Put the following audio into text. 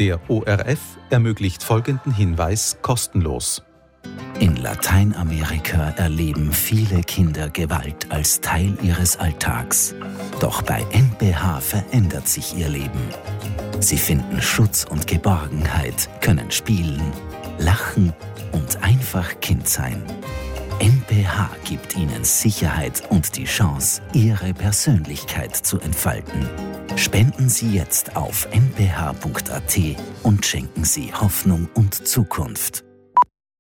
Der ORF ermöglicht folgenden Hinweis kostenlos. In Lateinamerika erleben viele Kinder Gewalt als Teil ihres Alltags. Doch bei NPH verändert sich ihr Leben. Sie finden Schutz und Geborgenheit, können spielen, lachen und einfach Kind sein. NPH gibt ihnen Sicherheit und die Chance, ihre Persönlichkeit zu entfalten. Spenden Sie jetzt auf nph.at und schenken Sie Hoffnung und Zukunft.